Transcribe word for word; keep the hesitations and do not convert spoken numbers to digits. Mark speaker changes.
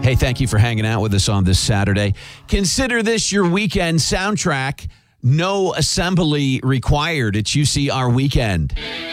Speaker 1: Hey, thank you for hanging out with us on this Saturday. Consider this your weekend soundtrack. No assembly required. It's U C R Weekend.